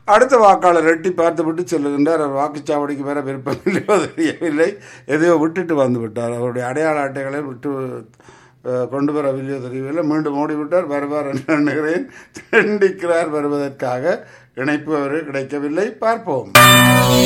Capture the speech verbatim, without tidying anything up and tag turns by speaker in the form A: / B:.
A: அடுத்த வாக்காளர் எட்டி பார்த்துவிட்டு செல்லுகின்றார். அவர் வாக்குச்சாவடிக்கு வர விருப்பமில்லையோ தெரியவில்லை, எதையோ விட்டுட்டு வந்து விட்டார். அவருடைய அடையாள அட்டைகளை விட்டு அஹ், கொண்டு வரவில்லையோ தெரியவில்லை. மீண்டும் ஓடிவிட்டார். வருவார் என்று எண்ணுகிறேன். தண்டிக்கிறார் வருவதற்காக. இணைப்பு அவருக்கு கிடைக்கவில்லை. பார்ப்போம்.